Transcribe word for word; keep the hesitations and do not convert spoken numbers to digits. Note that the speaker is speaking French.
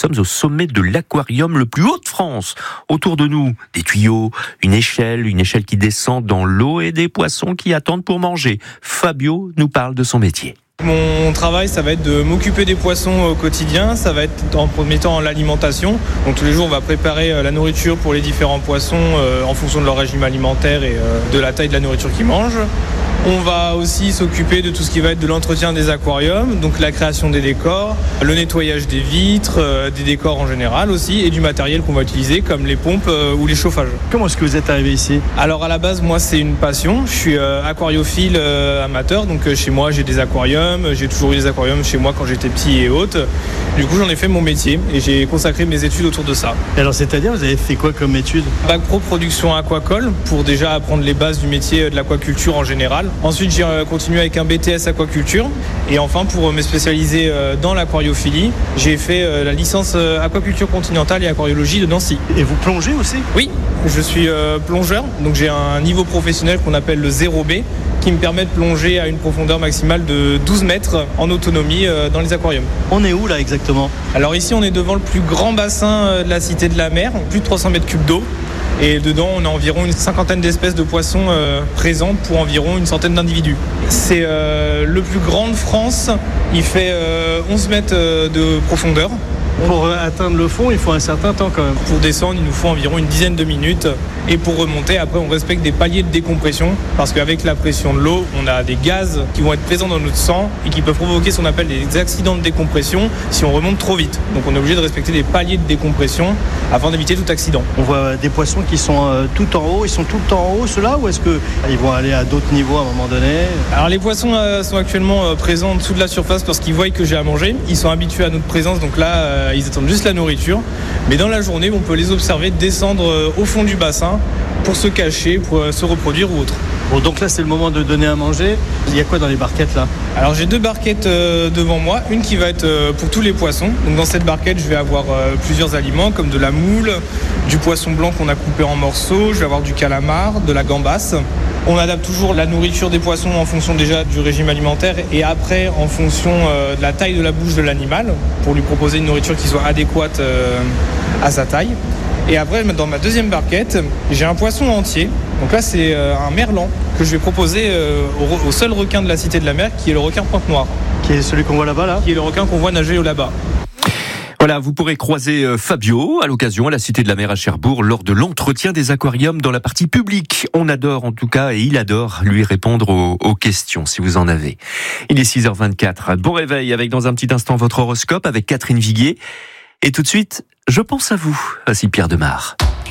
sommes au sommet de l'aquarium le plus haut de France. Autour de nous, des tuyaux, une échelle, une échelle qui descend dans l'eau et des poissons qui attendent pour manger. Fabio nous parle de son métier. Mon travail, ça va être de m'occuper des poissons au quotidien. Ça va être en premier temps l'alimentation. Donc tous les jours, on va préparer la nourriture pour les différents poissons euh, en fonction de leur régime alimentaire et euh, de la taille de la nourriture qu'ils mangent. On va aussi s'occuper de tout ce qui va être de l'entretien des aquariums, donc la création des décors, le nettoyage des vitres, euh, des décors en général aussi, et du matériel qu'on va utiliser comme les pompes euh, ou les chauffages. Comment est-ce que vous êtes arrivé ici ? Alors à la base, moi c'est une passion. Je suis euh, aquariophile euh, amateur, donc euh, chez moi j'ai des aquariums, j'ai toujours eu des aquariums chez moi quand j'étais petit et haute. Du coup j'en ai fait mon métier et j'ai consacré mes études autour de ça. Et alors c'est-à-dire, vous avez fait quoi comme études ? Bac pro production aquacole pour déjà apprendre les bases du métier de l'aquaculture en général. Ensuite, j'ai continué avec un B T S aquaculture. Et enfin, pour me spécialiser dans l'aquariophilie, j'ai fait la licence aquaculture continentale et aquariologie de Nancy. Et vous plongez aussi ? Oui, je suis plongeur. Donc j'ai un niveau professionnel qu'on appelle le zéro B, qui me permet de plonger à une profondeur maximale de douze mètres en autonomie dans les aquariums. On est où là exactement ? Alors ici, on est devant le plus grand bassin de la Cité de la Mer, plus de trois cents mètres cubes d'eau. Et dedans, on a environ une cinquantaine d'espèces de poissons euh, présents pour environ une centaine d'individus. C'est euh, le plus grand de France. Il fait euh, onze mètres de profondeur. Pour atteindre le fond, il faut un certain temps quand même. Pour descendre, il nous faut environ une dizaine de minutes. Et pour remonter, après, on respecte des paliers de décompression. Parce qu'avec la pression de l'eau, on a des gaz qui vont être présents dans notre sang et qui peuvent provoquer ce qu'on appelle des accidents de décompression si on remonte trop vite. Donc on est obligé de respecter des paliers de décompression afin d'éviter tout accident. On voit des poissons qui sont euh, tout en haut. Ils sont tout le temps en haut, ceux-là, ou est-ce qu'ils vont aller à d'autres niveaux à un moment donné ? Alors les poissons euh, sont actuellement euh, présents en dessous de la surface parce qu'ils voient que j'ai à manger. Ils sont habitués à notre présence, donc là, euh, ils attendent juste la nourriture. Mais dans la journée, on peut les observer descendre euh, au fond du bassin pour se cacher, pour euh, se reproduire ou autre. Bon, donc là, c'est le moment de donner à manger. Il y a quoi dans les barquettes là ? Alors j'ai deux barquettes euh, devant moi, une qui va être euh, pour tous les poissons. Donc dans cette barquette, je vais avoir euh, plusieurs aliments comme de la moule, du poisson blanc qu'on a coupé en morceaux, je vais avoir du calamar, de la gambasse. On adapte toujours la nourriture des poissons en fonction déjà du régime alimentaire et après en fonction euh, de la taille de la bouche de l'animal pour lui proposer une nourriture qui soit adéquate euh, à sa taille. Et après, dans ma deuxième barquette, j'ai un poisson entier. Donc là, c'est un merlan que je vais proposer au, au seul requin de la Cité de la Mer, qui est le requin pointe-noire. Qui est celui qu'on voit là-bas, là ? Qui est le requin qu'on voit nager là-bas. Voilà, vous pourrez croiser Fabio à l'occasion à la Cité de la Mer à Cherbourg lors de l'entretien des aquariums dans la partie publique. On adore en tout cas, et il adore lui répondre aux, aux questions si vous en avez. Il est six heures vingt-quatre. Bon réveil avec dans un petit instant votre horoscope avec Catherine Viguier. Et tout de suite, je pense à vous, voici Pierre Demar.